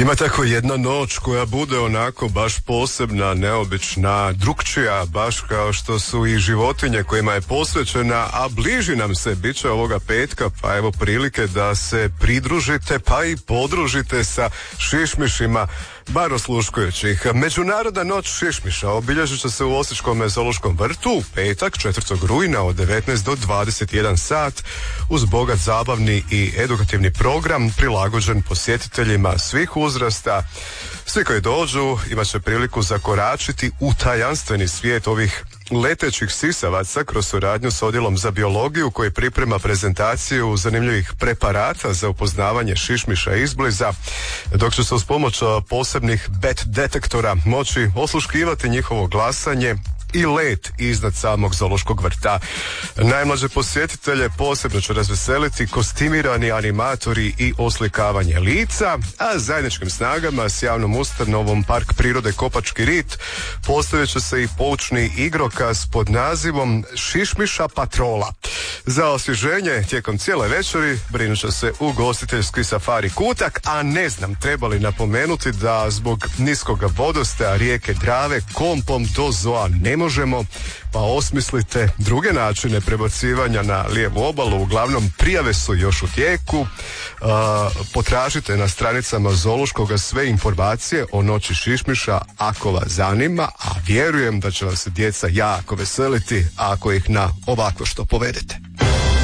Ima tako jedna noć koja bude onako baš posebna, neobična, drukčija, baš kao što su i životinje kojima je posvećena, a bliži nam se, bit će ovoga petka, pa evo prilike da se pridružite pa i podružite sa šišmišima, bar osluškujući ih. Međunarodna noć šišmiša obilježit će se u Osječkom zoološkom vrtu u petak 4. rujna od 19 do 21 sat uz bogat zabavni i edukativni program prilagođen posjetiteljima svih uzrasta. Svi koji dođu imat će priliku zakoračiti u tajanstveni svijet ovih letećih sisavaca kroz suradnju s odjelom za biologiju koji priprema prezentaciju zanimljivih preparata za upoznavanje šišmiša izbliza, dok će se uz pomoć posebnih bet detektora moći osluškivati njihovo glasanje i let iznad samog zoološkog vrta. Najmlađe posjetitelje posebno će razveseliti kostimirani animatori i oslikavanje lica, a zajedničkim snagama s javnom ustanovom Park prirode Kopački rit postavit će se i poučni igrokaz pod nazivom Šišmiša patrola. Za osvježenje tijekom cijele večeri brinut će se ugostiteljski safari kutak, a ne znam treba li napomenuti da zbog niskoga vodostaja rijeke Drave kompom do zoa ne možemo, pa osmislite druge načine prebacivanja na lijevu obalu. Uglavnom prijave su još u tijeku. Potražite na stranicama zoološkoga sve informacije o noći šišmiša ako vas zanima, a vjerujem da će vas djeca jako veseliti ako ih na ovako što povedete.